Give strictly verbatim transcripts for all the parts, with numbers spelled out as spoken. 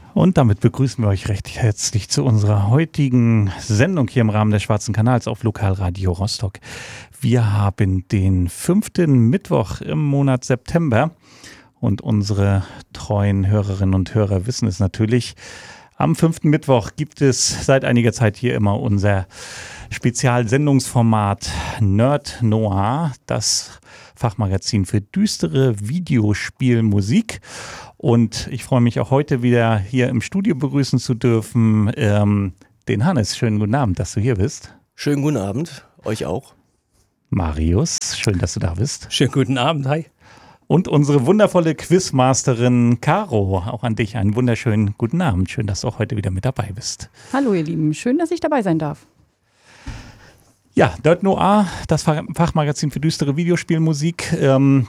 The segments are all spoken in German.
Und damit begrüßen wir euch recht herzlich zu unserer heutigen Sendung hier im Rahmen des Schwarzen Kanals auf Lokalradio Rostock. Wir haben den fünften Mittwoch im Monat September und unsere treuen Hörerinnen und Hörer wissen es natürlich. Am fünften Mittwoch gibt es seit einiger Zeit hier immer unser Spezialsendungsformat Nerd Noir, das Fachmagazin für düstere Videospielmusik. Und ich freue mich auch heute wieder hier im Studio begrüßen zu dürfen, ähm, den Hannes. Schönen guten Abend, dass du hier bist. Schönen guten Abend, euch auch. Marius, schön, dass du da bist. Schönen guten Abend, hi. Und unsere wundervolle Quizmasterin Caro, auch an dich einen wunderschönen guten Abend. Schön, dass du auch heute wieder mit dabei bist. Hallo ihr Lieben, schön, dass ich dabei sein darf. Ja, Nerd Noir, das Fachmagazin für düstere Videospielmusik. Ähm,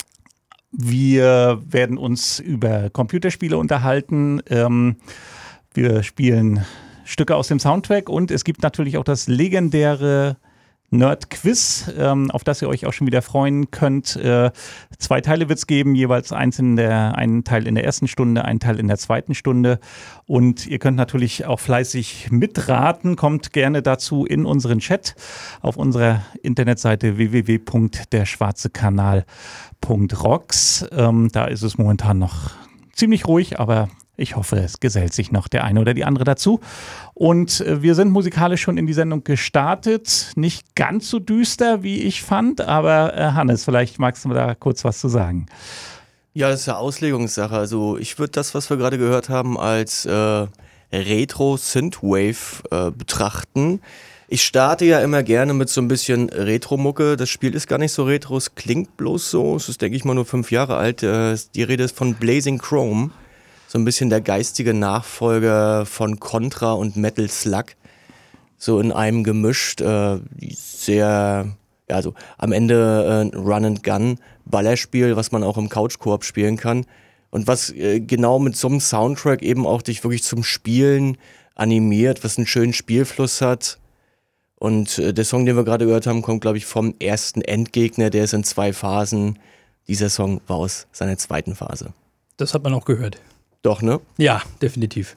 wir werden uns über Computerspiele unterhalten. Ähm, wir spielen Stücke aus dem Soundtrack und es gibt natürlich auch das legendäre Nerd-Quiz, ähm, auf das ihr euch auch schon wieder freuen könnt. Äh, zwei Teile wird es geben, jeweils eins in der, einen Teil in der ersten Stunde, einen Teil in der zweiten Stunde. Und ihr könnt natürlich auch fleißig mitraten. Kommt gerne dazu in unseren Chat auf unserer Internetseite w w w punkt der schwarze kanal punkt rocks. Ähm, da ist es momentan noch ziemlich ruhig, aber ich hoffe, es gesellt sich noch der eine oder die andere dazu. Und äh, wir sind musikalisch schon in die Sendung gestartet. Nicht ganz so düster, wie ich fand, aber äh, Hannes, vielleicht magst du da kurz was zu sagen. Ja, das ist ja Auslegungssache. Also ich würde das, was wir gerade gehört haben, als äh, Retro-Synthwave äh, betrachten. Ich starte ja immer gerne mit so ein bisschen Retro-Mucke. Das Spiel ist gar nicht so retro, es klingt bloß so. Es ist, denke ich mal, nur fünf Jahre alt. Äh, die Rede ist von Blazing Chrome. So ein bisschen der geistige Nachfolger von Contra und Metal Slug. So in einem gemischt, äh, sehr, ja, also am Ende äh, Run-and-Gun-Ballerspiel, was man auch im Couch-Koop spielen kann. Und was äh, genau mit so einem Soundtrack eben auch dich wirklich zum Spielen animiert, was einen schönen Spielfluss hat. Und äh, der Song, den wir gerade gehört haben, kommt, glaube ich, vom ersten Endgegner. Der ist in zwei Phasen. Dieser Song war aus seiner zweiten Phase. Das hat man auch gehört. Doch, ne? Ja, definitiv.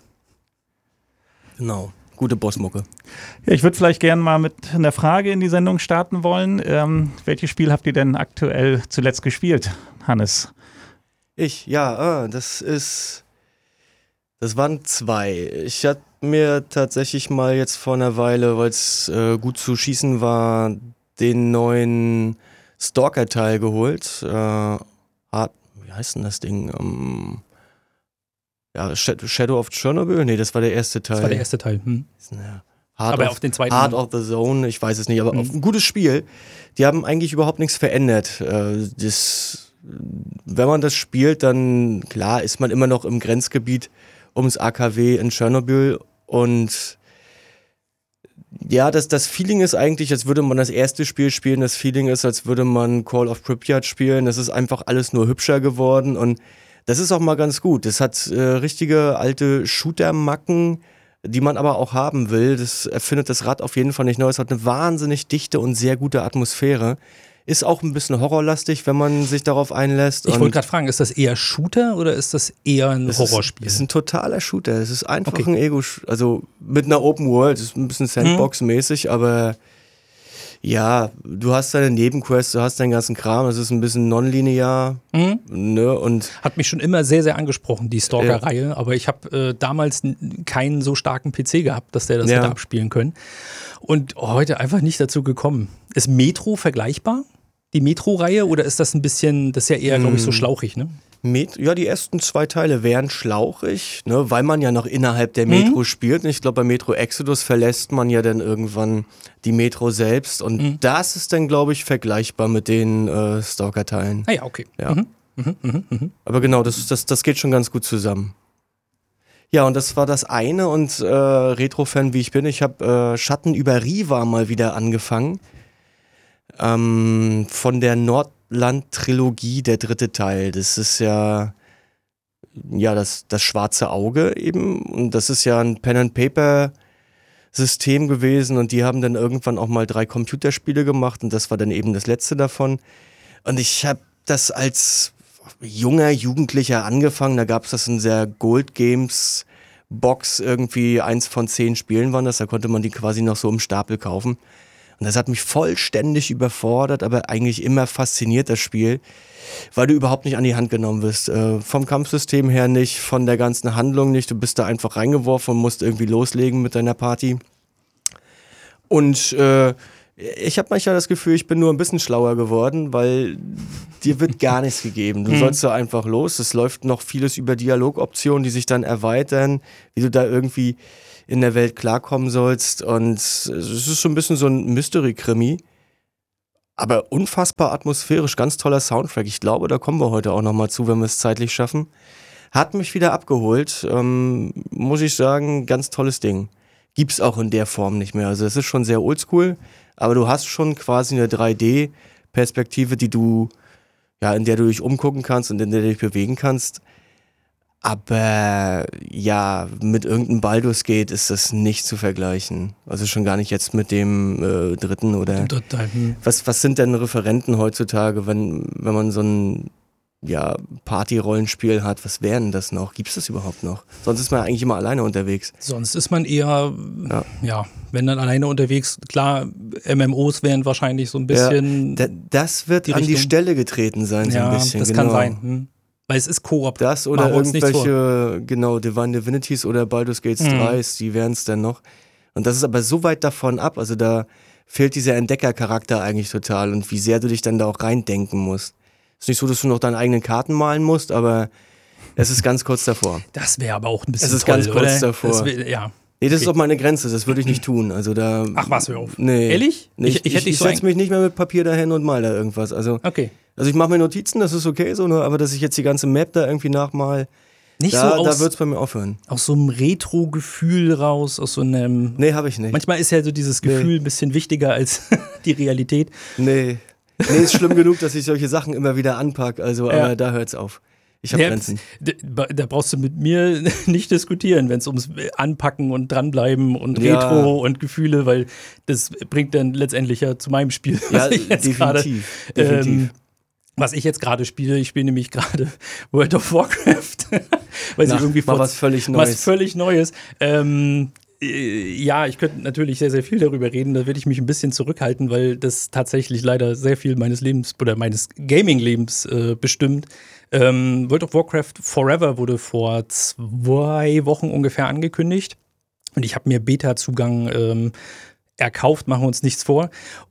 Genau, gute Bossmucke. Ja, ich würde vielleicht gerne mal mit einer Frage in die Sendung starten wollen. Ähm, welches Spiel habt ihr denn aktuell zuletzt gespielt, Hannes? Ich, ja, ah, das ist, das waren zwei. Ich hatte mir tatsächlich mal jetzt vor einer Weile, weil es äh, gut zu schießen war, den neuen Stalker-Teil geholt. Äh, Hard, wie heißt denn das Ding? Ähm, Ja, Shadow of Chernobyl? Nee, das war der erste Teil. Das war der erste Teil. Hm. Heart aber of, auf den zweiten. Heart of the Zone, ich weiß es nicht, aber hm. auf ein gutes Spiel. Die haben eigentlich überhaupt nichts verändert. Das, wenn man das spielt, dann, klar, ist man immer noch im Grenzgebiet ums A K W in Tschernobyl und ja, das, das Feeling ist eigentlich, als würde man das erste Spiel spielen. Das Feeling ist, als würde man Call of Pripyat spielen. Das ist einfach alles nur hübscher geworden und das ist auch mal ganz gut. Das hat äh, richtige alte Shooter-Macken, die man aber auch haben will. Das erfindet das Rad auf jeden Fall nicht neu. Es hat eine wahnsinnig dichte und sehr gute Atmosphäre. Ist auch ein bisschen horrorlastig, wenn man sich darauf einlässt. Ich wollte gerade fragen, ist das eher Shooter oder ist das eher ein es Horrorspiel? Es ist, ist ein totaler Shooter. Es ist einfach okay. ein Ego, also mit einer Open World. Es ist ein bisschen Sandbox-mäßig, aber ja, du hast deine Nebenquests, du hast deinen ganzen Kram, es ist ein bisschen nonlinear. Mhm. Ne, und hat mich schon immer sehr, sehr angesprochen, die Stalker-Reihe, ja. Aber ich habe äh, damals n- keinen so starken P C gehabt, dass der das ja. hätte abspielen können. Und heute einfach nicht dazu gekommen. Ist Metro vergleichbar? Die Metro-Reihe? Oder ist das ein bisschen, das ist ja eher, glaube ich, so schlauchig, ne? Met- ja, die ersten zwei Teile wären schlauchig, ne, weil man ja noch innerhalb der Metro mhm. spielt. Und ich glaube, bei Metro Exodus verlässt man ja dann irgendwann die Metro selbst. Und mhm. das ist dann, glaube ich, vergleichbar mit den äh, Stalker-Teilen. Ah ja, okay. Ja. Mhm. Mhm, mhm, mhm. Aber genau, das, das, das geht schon ganz gut zusammen. Ja, und das war das eine. Und äh, Retro-Fan, wie ich bin, ich habe äh, Schatten über Riva mal wieder angefangen. Ähm, von der Nordland-Trilogie, der dritte Teil. Das ist ja, ja das, das schwarze Auge eben. Und das ist ja ein Pen-and-Paper-System gewesen. Und die haben dann irgendwann auch mal drei Computerspiele gemacht. Und das war dann eben das letzte davon. Und ich habe das als junger Jugendlicher angefangen. Da gab es das in der Gold Games Box irgendwie eins von zehn Spielen waren das, da konnte man die quasi noch so im Stapel kaufen. Und das hat mich vollständig überfordert, aber eigentlich immer fasziniert, das Spiel, weil du überhaupt nicht an die Hand genommen wirst. Äh, vom Kampfsystem her nicht, von der ganzen Handlung nicht. Du bist da einfach reingeworfen und musst irgendwie loslegen mit deiner Party. Und äh, ich habe manchmal das Gefühl, ich bin nur ein bisschen schlauer geworden, weil dir wird gar nichts gegeben. Du Mhm. sollst da einfach los. Es läuft noch vieles über Dialogoptionen, die sich dann erweitern, wie du da irgendwie in der Welt klarkommen sollst. Und es ist so ein bisschen so ein Mystery-Krimi. Aber unfassbar atmosphärisch, ganz toller Soundtrack. Ich glaube, da kommen wir heute auch nochmal zu, wenn wir es zeitlich schaffen. Hat mich wieder abgeholt, ähm, muss ich sagen, ganz tolles Ding. Gibt's auch in der Form nicht mehr. Also es ist schon sehr oldschool, aber du hast schon quasi eine drei D-Perspektive, die du, ja, in der du dich umgucken kannst und in der du dich bewegen kannst. Aber ja, mit irgendeinem Baldur's Gate ist das nicht zu vergleichen. Also schon gar nicht jetzt mit dem äh, dritten oder. Total. Hm. Was, was sind denn Referenten heutzutage, wenn, wenn man so ein ja, Party-Rollenspiel hat? Was wären das noch? Gibt es das überhaupt noch? Sonst ist man eigentlich immer alleine unterwegs. Sonst ist man eher, ja. Ja. wenn dann alleine unterwegs. Klar, M M Os wären wahrscheinlich so ein bisschen. Da, das wird die an die Richtung. Stelle getreten sein, so ja, ein bisschen. das genau. kann sein. Hm. Weil es ist Koop. Das oder Machen wir uns nichts irgendwelche, genau, Divine Divinities oder Baldur's Gate Mhm. drei, die wären es dann noch. Und das ist aber so weit davon ab, also da fehlt dieser Entdeckercharakter eigentlich total und wie sehr du dich dann da auch reindenken musst. Ist nicht so, dass du noch deine eigenen Karten malen musst, aber es ist ganz kurz davor. Das wäre aber auch ein bisschen Es ist toll, ganz kurz oder? davor. Das wär, ja. Nee, das Okay. ist auch meine Grenze, das würde ich nicht tun. Also da. Ach was, hör auf. Nee. Ehrlich? Nee, Ich- ich ich hätte ich, dich ich so setze mich nicht mehr mit Papier dahin und mal da irgendwas. Also, Okay. also ich mache mir Notizen, das ist okay so, nur, aber dass ich jetzt die ganze Map da irgendwie nachmal, Nicht da, so da aus, wird es bei mir aufhören. aus so einem Retro-Gefühl raus, aus so einem. Nee, habe ich nicht. Manchmal ist ja so dieses Nee. Gefühl ein bisschen wichtiger als die Realität. Nee. Nee, ist schlimm genug, dass ich solche Sachen immer wieder anpacke, also, Ja. aber da hört's auf. Ich habe Ja, Grenzen. d- Da brauchst du mit mir nicht diskutieren, wenn es ums Anpacken und dranbleiben und Ja. Retro und Gefühle, weil das bringt dann letztendlich ja zu meinem Spiel. Ja, was ich jetzt gerade, definitiv. definitiv. ähm, was ich jetzt gerade spiele. Ich spiele nämlich gerade World of Warcraft. Weil Na, ich irgendwie mal vor was völlig was Neues. völlig Neues. Ähm, äh, ja, ich könnte natürlich sehr, sehr viel darüber reden. Da werde ich mich ein bisschen zurückhalten, weil das tatsächlich leider sehr viel meines Lebens oder meines Gaming-Lebens äh, bestimmt. Ähm, World of Warcraft Forever wurde vor zwei Wochen ungefähr angekündigt. Und ich habe mir Beta-Zugang ähm, erkauft, machen wir uns nichts vor.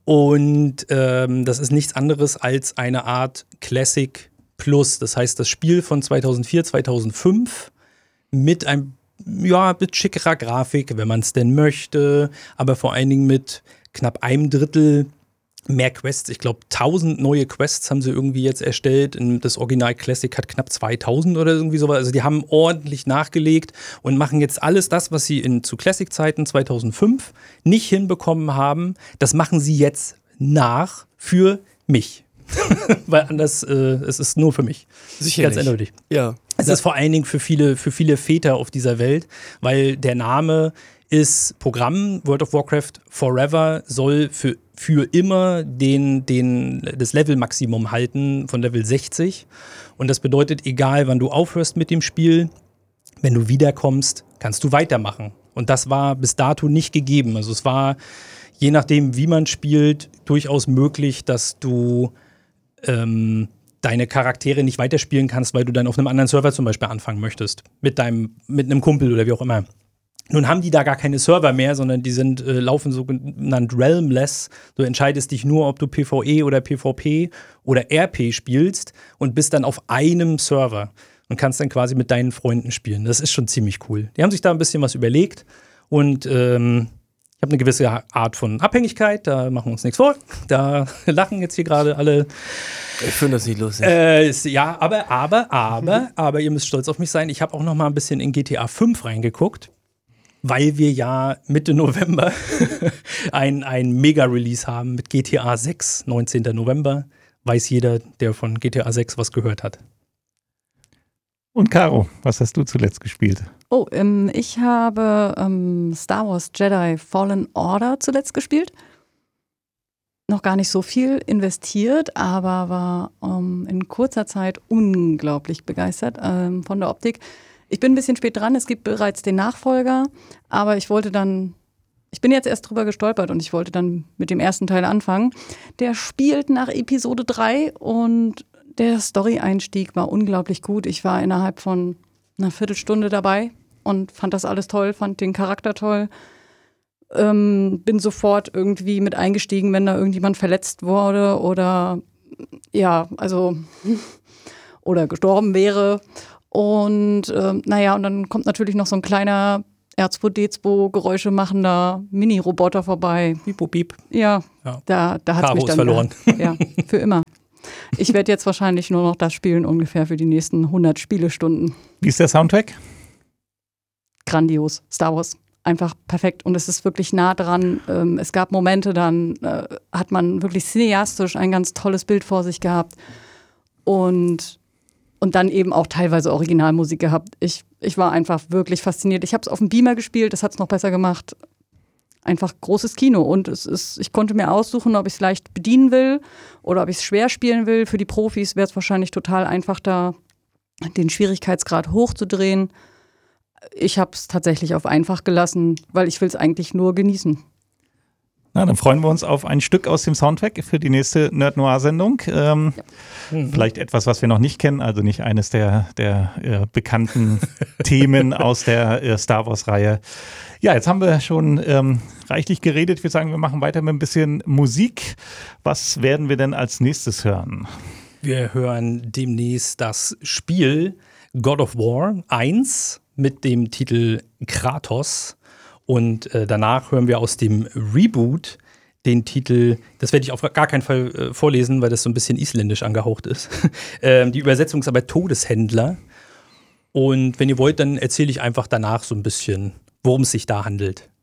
Und ähm, das ist nichts anderes als eine Art Classic Plus. Das heißt, das Spiel von zweitausendvier, zweitausendfünf mit einem, ja, mit schickerer Grafik, wenn man es denn möchte, aber vor allen Dingen mit knapp einem Drittel mehr Quests. Ich glaube, tausend neue Quests haben sie irgendwie jetzt erstellt. Das Original Classic hat knapp zweitausend oder irgendwie sowas. Also die haben ordentlich nachgelegt und machen jetzt alles das, was sie in, zu Classic-Zeiten zweitausendfünf nicht hinbekommen haben. Das machen sie jetzt nach für mich. Weil anders, äh, es ist nur für mich. Sicherlich. Ganz eindeutig. Ja. Es ist vor allen Dingen für viele, für viele Väter auf dieser Welt, weil der Name ist Programm. World of Warcraft Forever soll für, für immer den, den, das Level-Maximum halten von Level sechzig. Und das bedeutet, egal wann du aufhörst mit dem Spiel, wenn du wiederkommst, kannst du weitermachen. Und das war bis dato nicht gegeben. Also es war, je nachdem, wie man spielt, durchaus möglich, dass du ähm, deine Charaktere nicht weiterspielen kannst, weil du dann auf einem anderen Server zum Beispiel anfangen möchtest. Mit deinem, mit einem Kumpel oder wie auch immer. Nun haben die da gar keine Server mehr, sondern die sind, äh, laufen sogenannt realmless. Du entscheidest dich nur, ob du PvE oder PvP oder R P spielst und bist dann auf einem Server und kannst dann quasi mit deinen Freunden spielen. Das ist schon ziemlich cool. Die haben sich da ein bisschen was überlegt und ähm, ich habe eine gewisse Art von Abhängigkeit, da machen wir uns nichts vor. Da lachen jetzt hier gerade alle. Ich finde das nicht lustig. Äh, ist- ja, aber, aber, aber, aber ihr müsst stolz auf mich sein. Ich habe auch noch mal ein bisschen in G T A fünf reingeguckt, weil wir ja Mitte November ein, ein Mega-Release haben mit G T A sechs, neunzehnten November. Weiß jeder, der von G T A sechs was gehört hat. Und Caro, was hast du zuletzt gespielt? Oh, ähm, ich habe ähm, Star Wars Jedi Fallen Order zuletzt gespielt. Noch gar nicht so viel investiert, aber war ähm, in kurzer Zeit unglaublich begeistert ähm, von der Optik. ich bin ein bisschen spät dran, es gibt bereits den Nachfolger, aber ich wollte dann, ich bin jetzt erst drüber gestolpert und ich wollte dann mit dem ersten Teil anfangen. Der spielt nach Episode drei und der Story-Einstieg war unglaublich gut. Ich war innerhalb von einer Viertelstunde dabei und fand das alles toll, fand den Charakter toll. Ähm, bin sofort irgendwie mit eingestiegen, wenn da irgendjemand verletzt wurde oder ja, also oder gestorben wäre. Und ähm, naja, und dann kommt natürlich noch so ein kleiner R zwei D zwei Geräusche machender Mini-Roboter vorbei. Piep, piep. Ja, ja. da, da hat es mich dann verloren. Ja, für immer. Ich werde jetzt wahrscheinlich nur noch das spielen, ungefähr für die nächsten hundert Spielestunden. Wie ist der Soundtrack? Grandios. Star Wars. Einfach perfekt. Und es ist wirklich nah dran. Ähm, es gab Momente, dann äh, hat man wirklich cineastisch ein ganz tolles Bild vor sich gehabt. Und, und dann eben auch teilweise Originalmusik gehabt. Ich, ich war einfach wirklich fasziniert. Ich habe es auf dem Beamer gespielt, das hat es noch besser gemacht. Einfach großes Kino. Und es ist, ich konnte mir aussuchen, ob ich es leicht bedienen will oder ob ich es schwer spielen will. Für die Profis wäre es wahrscheinlich total einfach, da den Schwierigkeitsgrad hochzudrehen. Ich habe es tatsächlich auf einfach gelassen, weil ich will es eigentlich nur genießen. Na, dann freuen wir uns auf ein Stück aus dem Soundtrack für die nächste Nerd Noir-Sendung. Ähm, ja. mhm. Vielleicht etwas, was wir noch nicht kennen, also nicht eines der, der äh, bekannten Themen aus der äh, Star Wars-Reihe. Ja, jetzt haben wir schon ähm, reichlich geredet. Ich würde sagen, wir machen weiter mit ein bisschen Musik. Was werden wir denn als nächstes hören? Wir hören demnächst das Spiel God of War eins mit dem Titel Kratos. Und äh, danach hören wir aus dem Reboot den Titel, das werde ich auf gar keinen Fall äh, vorlesen, weil das so ein bisschen isländisch angehaucht ist. ähm, die Übersetzung ist aber Todeshändler. Und wenn ihr wollt, dann erzähle ich einfach danach so ein bisschen, worum es sich da handelt.